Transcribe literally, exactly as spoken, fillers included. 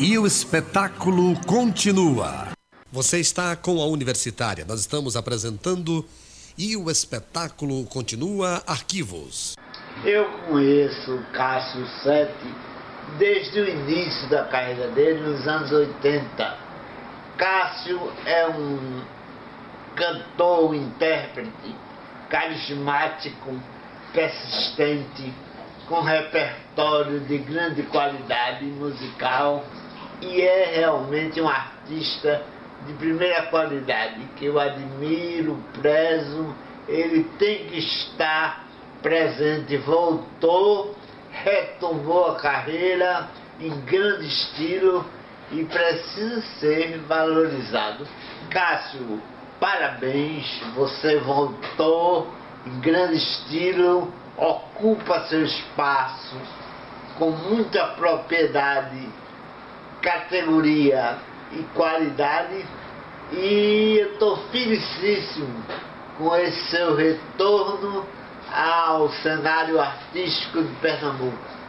E o espetáculo continua. Você está com a Universitária. Nós estamos apresentando E o Espetáculo Continua, Arquivos. Eu conheço o Cássio Sete desde o início da carreira dele, nos anos oitenta. Cássio é um cantor, intérprete, carismático, persistente, com repertório de grande qualidade musical, e é realmente um artista de primeira qualidade, que eu admiro, prezo. Ele tem que estar presente. Voltou, retomou a carreira em grande estilo e precisa ser valorizado. Cássio, parabéns, você voltou em grande estilo, ocupa seu espaço com muita propriedade, categoria e qualidade, e eu estou felicíssimo com esse seu retorno ao cenário artístico de Pernambuco.